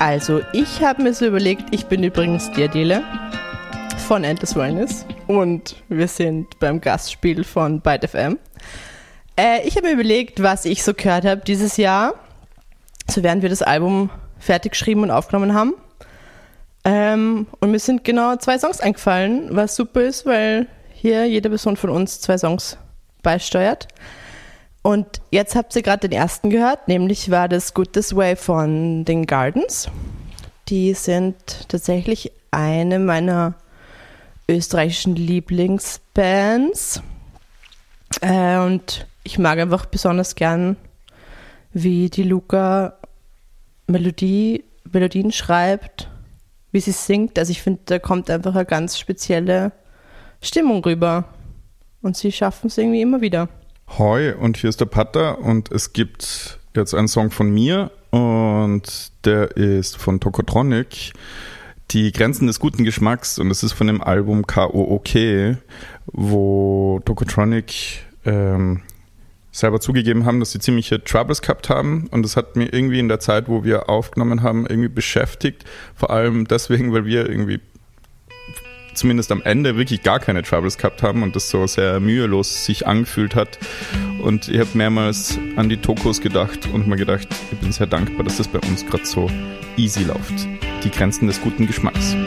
Also, ich habe mir so überlegt, ich bin übrigens die Adele von Endless Wellness und wir sind beim Gastspiel von Byte FM. Ich habe mir überlegt, was ich so gehört habe dieses Jahr, so während wir das Album fertig geschrieben und aufgenommen haben. Und mir sind genau 2 Songs eingefallen, was super ist, weil hier jede Person von uns 2 Songs beisteuert. Und jetzt habt ihr gerade den ersten gehört, nämlich war das Good This Way von den Gardens. Die sind tatsächlich eine meiner österreichischen Lieblingsbands. Und ich mag einfach besonders gern, wie die Luca Melodien schreibt, wie sie singt. Also ich finde, da kommt einfach eine ganz spezielle Stimmung rüber. Und sie schaffen es irgendwie immer wieder. Hoi, und hier ist der Patter und es gibt jetzt einen Song von mir und der ist von Tokotronic, Die Grenzen des guten Geschmacks, und es ist von dem Album K.O.O.K., wo Tokotronic selber zugegeben haben, dass sie ziemliche Troubles gehabt haben, und das hat mir irgendwie in der Zeit, wo wir aufgenommen haben, irgendwie beschäftigt, vor allem deswegen, weil wir irgendwie zumindest am Ende wirklich gar keine Troubles gehabt haben und das so sehr mühelos sich angefühlt hat. Und ich habe mehrmals an die Tokos gedacht und mir gedacht, ich bin sehr dankbar, dass das bei uns gerade so easy läuft. Die Grenzen des guten Geschmacks.